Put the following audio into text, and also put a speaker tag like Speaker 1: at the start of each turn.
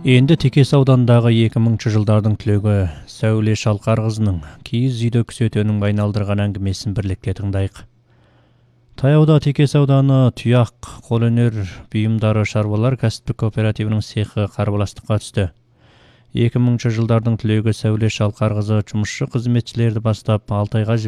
Speaker 1: Енді Текес ауданындағы 2000 жылдардың түлегі Сәуле Шалқарқызының киіз үйді күзетөнің айналдырған әңгімесін бірлікте тыңдайық. Таяуда Текес ауданы тұяқ қолөнер бұйымдары шаруалар кәсіптік кооперативінің цехы қарбаластыққа түсті. 2000 жылдардың түлегі Сәуле Шалқарқызы жұмысшы қызметшілерді бастап 6 айға